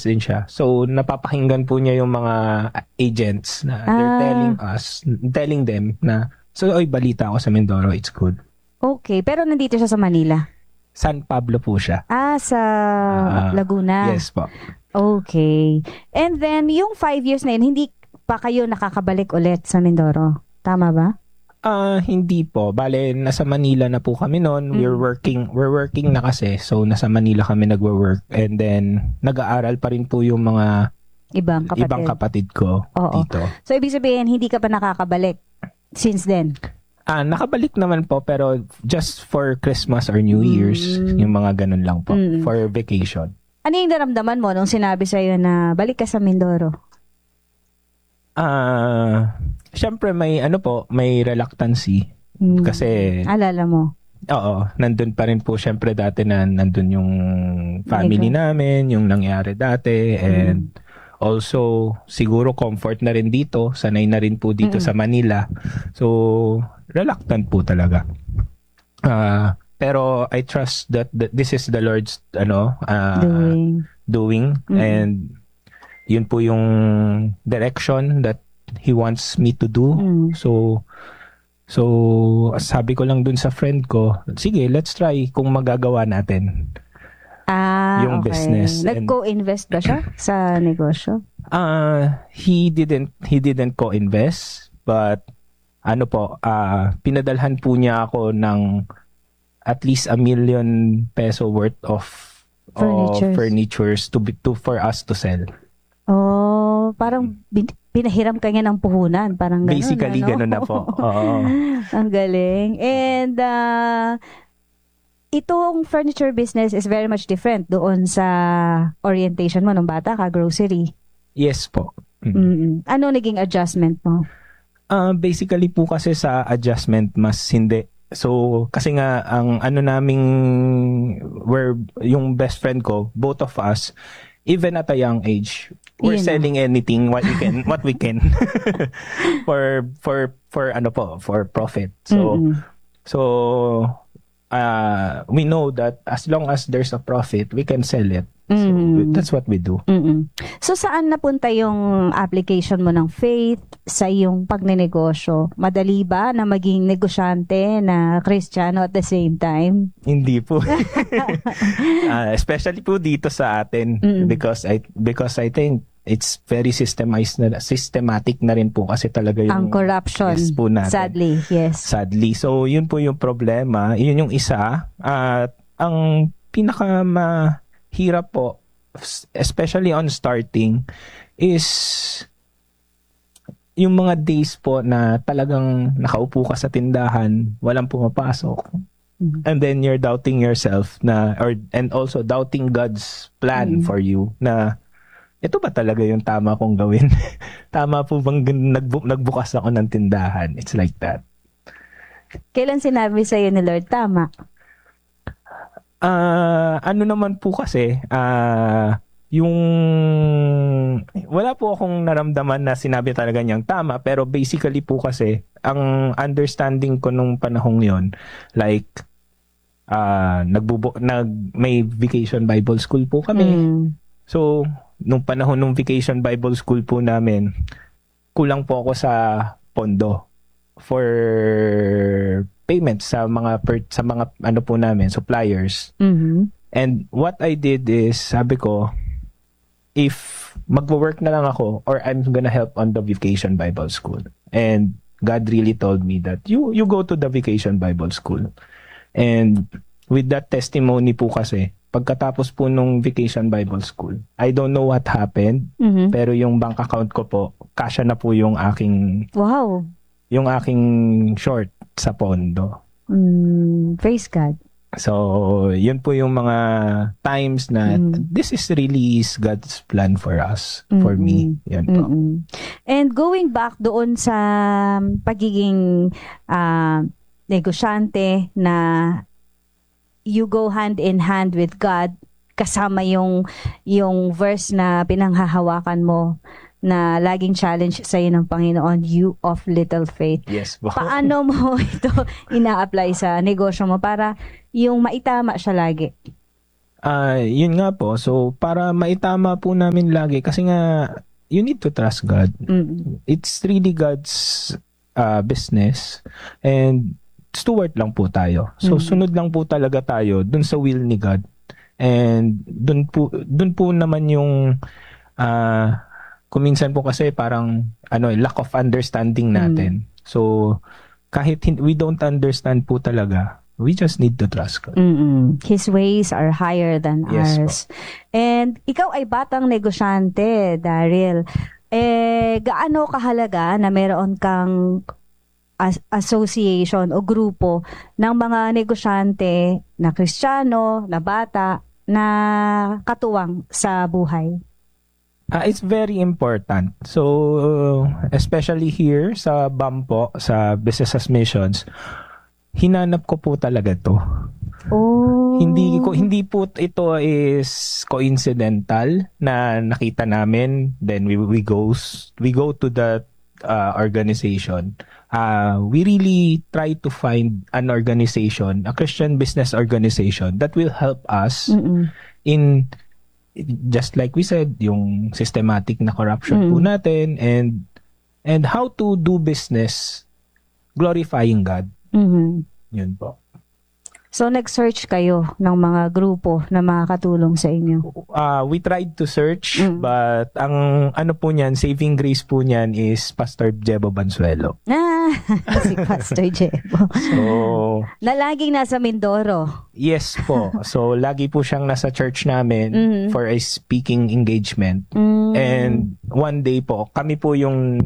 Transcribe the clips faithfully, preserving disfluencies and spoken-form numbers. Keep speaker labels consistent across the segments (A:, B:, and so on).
A: business din siya. So, napapakinggan po niya yung mga agents na they're
B: Ah.
A: telling us, telling them na, so, oy, balita ako sa Mindoro, it's good.
B: Okay, pero nandito siya sa Manila.
A: San Pablo po siya.
B: Ah, sa
A: Ah,
B: Laguna.
A: Yes po.
B: Okay. And then, yung five years na yun, hindi pa kayo nakakabalik ulit sa Mindoro. Tama ba?
A: Ah, hindi po. Bale, nasa Manila na po kami noon. We're
B: Mm.
A: working, we're working na kasi. So, nasa Manila kami nagwo-work. And then, nag-aaral pa rin po yung mga
B: Ibang kapatid.
A: ibang kapatid ko
B: Oo.
A: dito.
B: So, ibig sabihin, hindi ka pa nakakabalik since then?
A: Ah, nakabalik naman po, pero just for Christmas or New Year's,
B: Mm.
A: yung mga ganun lang po.
B: Mm.
A: For vacation.
B: Ano yung naramdaman mo nung sinabi sa'yo na balik ka sa Mindoro?
A: Ah, syempre may ano po, may reluctancy.
B: Mm.
A: Kasi,
B: Alala mo?
A: oo, nandun pa rin po syempre dati na nandun yung family
B: Ikaw.
A: namin, yung nangyari dati, and also siguro comfort na rin dito, sanay na rin po dito
B: Mm-mm.
A: sa Manila. So, reluctant po talaga. Ah, pero I trust that, that this is the Lord's ano, ah,
B: Doing.
A: doing
B: Mm-mm.
A: and yun po yung direction that He wants me to do.
B: Mm.
A: So, so sabi ko lang dun sa friend ko, sige, let's try kung magagawa natin.
B: Ah,
A: Yung
B: okay.
A: business and-
B: Nag-co-invest ba siya sa negosyo?
A: Uh, he didn't he didn't co-invest, but ano po, ah pinadalhan po niya ako ng at least a million peso worth of of
B: Furnitures.
A: furnitures to be to for us to sell.
B: Oh, parang bin- pinahiram ka niya ng puhunan. Parang ganun,
A: Basically,
B: ano?
A: ganun na po. Oo.
B: Ang galing. And, uh, itong furniture business is very much different doon sa orientation mo nung bata ka, grocery.
A: Yes po. Mm.
B: Mm-mm. Ano naging adjustment mo?
A: Ah, basically po kasi sa adjustment mas hindi. So kasi nga ang ano naming we're yung best friend ko, both of us, even at a young age, we're
B: Yun na.
A: selling anything what we can what we can for for for ano po, for profit. So
B: Mm-mm.
A: so uh we know that as long as there's a profit, we can sell it. So
B: Mm.
A: that's what we do.
B: Mm-mm. So, saan napunta yung application mo ng faith sa iyong pagnenegosyo? Madali ba na maging negosyante na Kristiyano at the same time?
A: Hindi po. Ah, especially po dito sa atin
B: Mm.
A: because I because I think it's very systemized na systematic na rin po kasi talaga yung
B: Ang corruption,
A: yes po natin.
B: sadly, yes.
A: Sadly. So yun po yung problema, yun yung isa. At ang pinaka mahirap po especially on starting is yung mga days po na talagang nakaupo ka sa tindahan, walang pumapasok.
B: Mhm.
A: And then you're doubting yourself na or and also doubting God's plan
B: Mm.
A: for you na ito ba talaga yung tama kong gawin? Tama po bang gan- nagbu- nagbukas ako ng tindahan? It's like that.
B: Kailan sinabi sa'yo ni Lord, tama?
A: Ah, ano naman po kasi, ah, yung wala po akong naramdaman na sinabi talaga niyang tama, pero basically po kasi ang understanding ko nung panahong yon, like ah nagbubo nag may vacation Bible school po kami.
B: Mm.
A: So nung panahon nung vacation Bible school po namin, kulang po ako sa pondo for payments sa mga per, sa mga ano po namin, suppliers.
B: Mhm.
A: And what I did is, sabi ko, if magwo-work na lang ako or I'm gonna help on the Vacation Bible School. And God really told me that you you go to the Vacation Bible School. And with that testimony po kasi, pagkatapos po nung Vacation Bible School, I don't know what happened,
B: Mhm.
A: pero yung bank account ko po, kasya na po yung aking
B: Wow.
A: yung aking short sa pondo.
B: Mm, praise God.
A: So, yun po yung mga times na
B: Mm.
A: this is really is God's plan for us, for me. Yun po.
B: Mm-mm. And going back doon sa pagiging ah, negosyante na you go hand in hand with God, kasama yung yung verse na pinanghahawakan mo na laging challenge sa iyo ng Panginoon, you of little faith.
A: Yes po.
B: Paano mo ito ina-apply sa negosyo mo para yung maitama siya lagi?
A: Ah, yun nga po. So, para maitama po namin lagi, kasi nga, you need to trust God.
B: Mm.
A: It's really God's uh, business. And steward lang po tayo. So,
B: Mm.
A: sunod lang po talaga tayo dun sa will ni God. And dun po, dun po naman yung, uh, kuminsan po kasi parang, ano, lack of understanding natin. So, kahit hin- we don't understand po talaga, we just need to trust God.
B: Mm-mm. His ways are higher than
A: Yes,
B: ours. And ikaw ay batang negosyante, Daryl. Eh, gaano kahalaga na meron kang as- association o grupo ng mga negosyante na Kristiyano, na bata, na katuwang sa buhay?
A: Ah, it's very important. So, especially here sa B A M po, sa Business as Missions, hinanap ko po talaga to.
B: Oh.
A: Hindi ko hindi po ito is coincidental na nakita namin, then we we goes we go to the uh, organization. Uh, we really try to find an organization, a Christian business organization that will help us
B: Mm-mm.
A: in, just like we said, yung systematic na corruption po
B: Mm.
A: natin, and and how to do business glorifying God.
B: Mhm.
A: Yun po.
B: So, nag-search kayo ng mga grupo na makakatulong sa inyo?
A: Uh, we tried to search,
B: Mm.
A: but ang ano po niyan, saving grace po niyan is Pastor Jebo Bansuelo.
B: Ah, si Pastor Jebo.
A: So,
B: Na laging nasa Mindoro.
A: yes po. So, lagi po siyang nasa church namin
B: Mhm.
A: for a speaking engagement.
B: Mm.
A: And one day po, kami po yung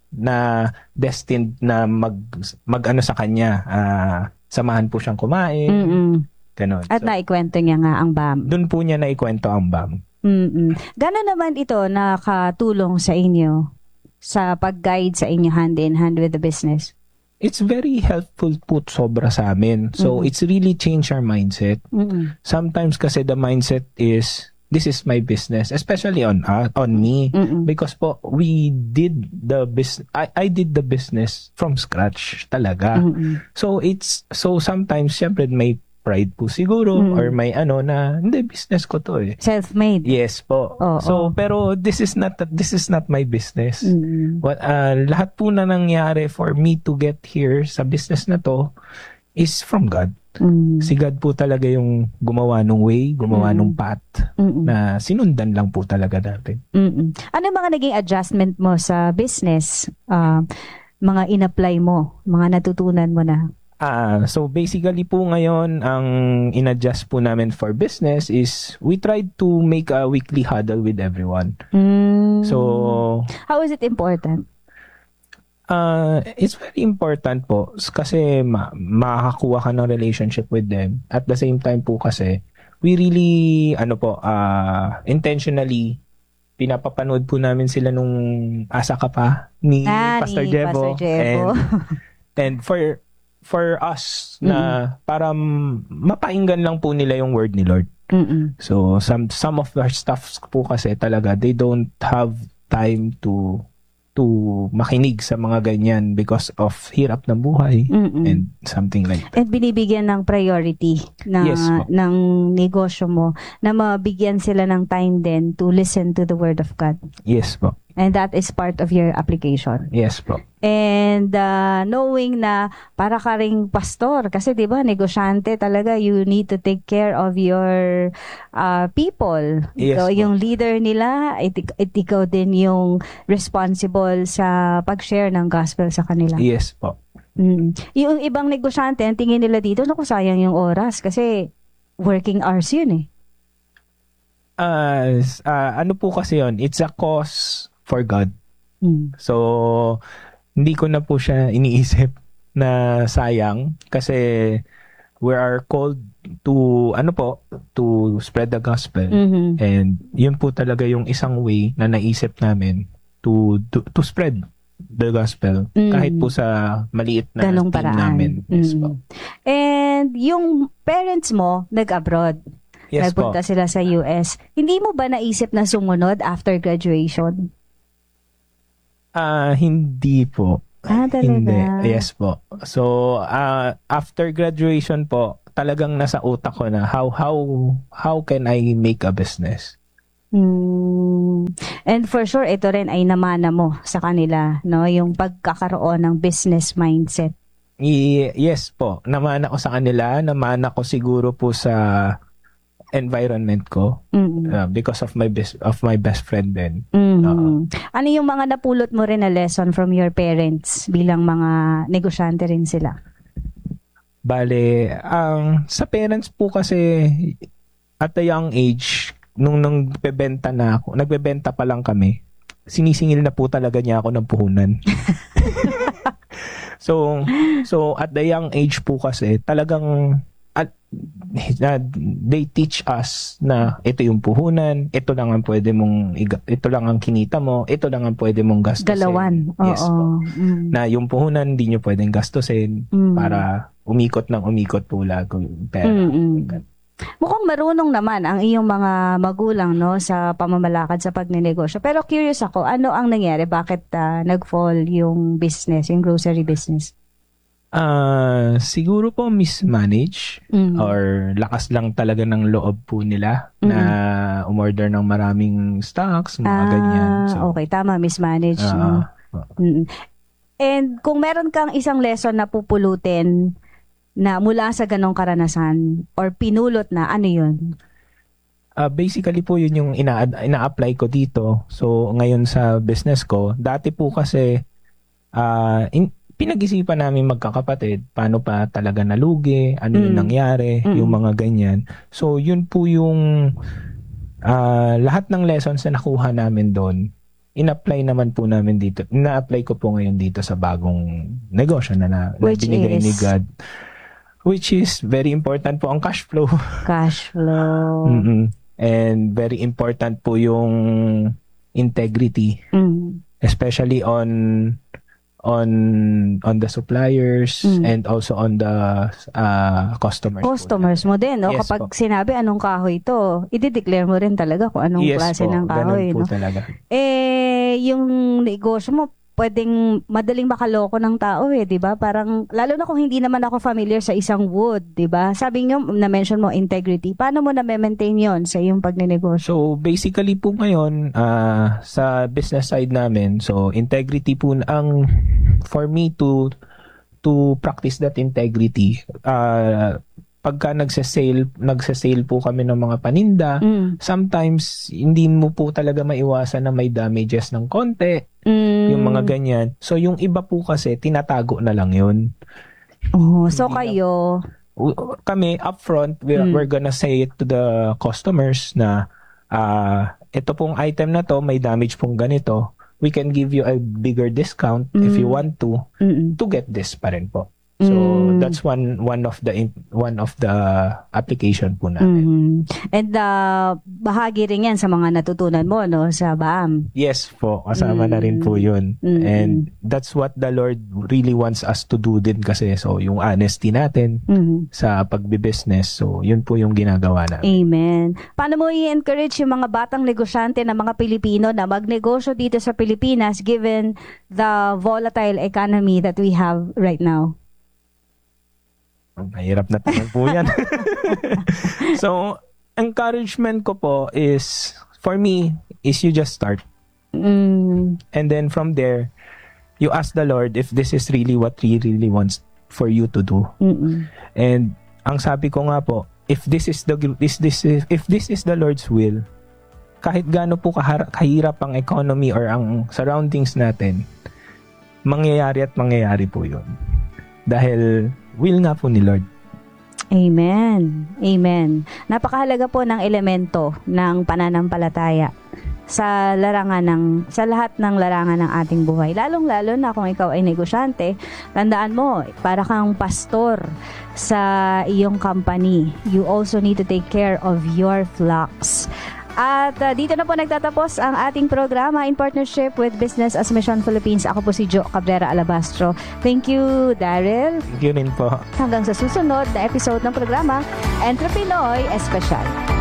A: na destined na mag mag ano sa kanya, ah, samahan po siyang kumain,
B: Mm-mm.
A: ganon.
B: At
A: So,
B: naikwento niya nga ang B A M.
A: doon po niya naikwento ang B A M.
B: Mm-mm. Gano'n naman ito nakatulong sa inyo sa pag-guide sa inyo hand in hand with the business?
A: It's very helpful po sobra sa amin. So,
B: Mhm.
A: it's really changed our mindset.
B: Mm-mm.
A: Sometimes kasi the mindset is, this is my business, especially on uh, on me.
B: Mm-mm.
A: Because po, we did the business, I, I did the business from scratch talaga.
B: Mm-mm.
A: So, it's, so sometimes, syempre, may pride po siguro,
B: Mm.
A: or may ano na, hindi, business ko to eh.
B: Self-made.
A: Yes po.
B: Oo.
A: So, pero this is not, this is not my business.
B: Mm-mm.
A: What, uh, lahat po na nangyari for me to get here sa business na to is from God.
B: Mm.
A: Si God po talaga yung gumawa ng way, gumawa
B: Mm.
A: ng path
B: Mm-mm.
A: na sinundan lang po talaga natin.
B: Mm-mm. Ano yung mga naging adjustment mo sa business? Ah, mga in-apply mo, mga natutunan mo na?
A: Ah, so basically po ngayon, ang in-adjust po namin for business is we tried to make a weekly huddle with everyone.
B: Mm.
A: So,
B: How is it important?
A: uh, it's very important po kasi ma- makakakuha ka ng relationship with them. At the same time po kasi, we really, ano po, uh, intentionally, pinapapanood po namin sila nung asa ka pa ni
B: Ah,
A: Pastor
B: ni
A: Jebo.
B: Pastor Jebo.
A: And, and for for us na para m- mapainggan lang po nila yung word ni Lord.
B: Mm-mm.
A: So some some of our stuffs po kasi talaga they don't have time to to makinig sa mga ganyan because of hirap ng buhay
B: Mm-mm.
A: and something like that.
B: And binibigyan ng priority na,
A: Yes po.
B: ng negosyo mo na mabigyan sila ng time din to listen to the Word of God.
A: Yes po.
B: And that is part of your application.
A: Yes po.
B: And uh, knowing na para ka ring pastor, kasi di ba negosyante talaga, you need to take care of your uh, people.
A: Yes
B: Ikaw
A: po.
B: yung leader nila, it, it, ikaw din yung responsible sa pag-share ng gospel sa kanila.
A: Yes po.
B: Mm. Yung ibang negosyante, ang tingin nila dito, naku, sayang yung oras kasi working hours yun eh.
A: Ah, s- ah, ano po kasi yon? It's a cause for God.
B: Mm.
A: So, hindi ko na po siya iniisip na sayang kasi we are called to, ano po, to spread the gospel.
B: Mhm.
A: And yun po talaga yung isang way na naisip namin to to, to spread the gospel
B: Mm.
A: kahit po sa maliit na
B: Ganong
A: team
B: paraan.
A: namin. Yes
B: Mm.
A: po.
B: And yung parents mo, nag-abroad.
A: Yes po.
B: Nagpunta sila sa U S. Hindi mo ba naisip na sumunod after graduation?
A: Ah, hindi po.
B: Ah, talaga?
A: Hindi. Yes po. So, ah, after graduation po, talagang nasa utak ko na how how how can I make a business.
B: Mm. And for sure, ito rin ay namana mo sa kanila, no? Yung pagkakaroon ng business mindset.
A: I, yes po, naman ako sa kanila, naman ako siguro po sa environment ko
B: Mm.
A: uh, because of my best of my best friend din.
B: Mhm.
A: Oo.
B: Ano yung mga napulot mo rin na lesson from your parents bilang mga negosyante rin sila?
A: Bale, ang sa parents po kasi at a young age, nung nagbebenta na ako, nagbebenta pa lang kami, sinisingil na po talaga niya ako ng puhunan. so, so at the young age po kasi, talagang at uh, they teach us na ito yung puhunan, ito lang ang pwede mong iga- ito lang ang kinita mo, ito lang ang pwede mong gastusin.
B: Galawan.
A: Yes
B: Oo.
A: po.
B: Mm.
A: Na yung puhunan hindi nyo pwedeng gastusin
B: Mm.
A: para umikot ng umikot po lago yung pera.
B: Mm-mm. Mukhang marunong naman ang iyong mga magulang, no, sa pamamalakad sa pagnenegosyo. Pero curious ako, ano ang nangyari? Bakit ah, nag-fall yung business, yung grocery business?
A: Ah, siguro po mismanage
B: Mm.
A: or lakas lang talaga ng loob po nila na umorder ng maraming stocks, mga
B: Ah,
A: ganyan. So,
B: okay, tama, mismanage.
A: ah,
B: no?
A: ah.
B: Mm. And kung meron kang isang lesson na pupulutin na mula sa ganong karanasan or pinulot na, ano yun?
A: Ah, basically po yun yung ina- ina-apply ko dito. So ngayon sa business ko, dati po kasi ah, in- pinag-isipan namin magkakapatid paano pa talaga nalugi, ano yung
B: Mm.
A: nangyari,
B: Mm.
A: yung mga ganyan. So yun po yung ah, lahat ng lessons na nakuha namin doon, in-apply naman po namin dito. Ina-apply ko po ngayon dito sa bagong negosyo na, na, na
B: Which
A: binigay ni
B: is?
A: God. Which is very important po ang cash flow.
B: Cash flow.
A: Mm-mm. And very important po yung integrity,
B: Mm.
A: especially on on on the suppliers
B: Mm.
A: and also on the uh, customers. po
B: Customers
A: natin.
B: mo din, no?
A: Yes
B: Kapag
A: po.
B: sinabi anong kahoy to, i-declare mo rin talaga kung anong
A: Yes
B: klase
A: po,
B: ng kahoy,
A: ganun po
B: no?
A: talaga.
B: Eh, yung negosyo mo, pwedeng madaling makaloko ng tao eh, 'di ba? Parang lalo na kung hindi naman ako familiar sa isang wood, 'di ba? Sabi niyo na mention mo integrity. Paano mo na maintain 'yon sa iyong pagnenegosyo?
A: So basically po ngayon ah, sa business side namin, so integrity po ang for me to to practice that integrity. Uh, pagka nagse-sale, nagse-sale po kami ng mga paninda,
B: Mm.
A: sometimes hindi mo po talaga maiwasan na may damages ng konti,
B: Mm.
A: yung mga ganyan. So yung iba po kasi tinatago na lang yun.
B: Oh, so
A: Hindi na-
B: kayo,
A: U- Kami upfront, we're,
B: Mm.
A: we're gonna say it to the customers na ah ito pong item na to, may damage pong ganito. We can give you a bigger discount if you
B: Mm.
A: want to
B: mm
A: to get this pa rin po. So
B: Mm.
A: that's one one of the in- one of the application po namin.
B: Mhm. And uh, bahagi rin yan sa mga natutunan mo, no, sa B A M.
A: Yes po, kasama na rin po
B: Mm.
A: 'yun.
B: Mm.
A: And that's what the Lord really wants us to do din kasi. So yung honesty natin
B: Mhm.
A: sa pagbi-business. So yun po yung ginagawa namin.
B: Amen. Paano mo i-encourage yung mga batang negosyante na mga Pilipino na magnegosyo dito sa Pilipinas given the volatile economy that we have right now?
A: Mahirap na tanong po yan. So, encouragement ko po is, for me, is you just start.
B: Mm.
A: And then from there, you ask the Lord if this is really what He really wants for you to do.
B: Mm-mm.
A: And ang sabi ko nga po, if this is the this this is, if this is the Lord's will, kahit gaano po kahara, kahirap ang economy or ang surroundings natin, mangyayari at mangyayari po 'yun. Dahil will nga po ni Lord.
B: Amen. Amen. Napakahalaga po ng elemento ng pananampalataya sa larangan ng sa lahat ng larangan ng ating buhay. Lalong-lalo na kung ikaw ay negosyante, tandaan mo, para kang pastor sa iyong company. You also need to take care of your flocks. At uh, dito na po nagtatapos ang ating programa in partnership with Business as Mission Philippines. Ako po si Jo Cabrera Alabastro. Thank you, Daryl.
A: Thank you rin po.
B: Hanggang sa susunod na episode ng programa, Entrepinoy Espesyal.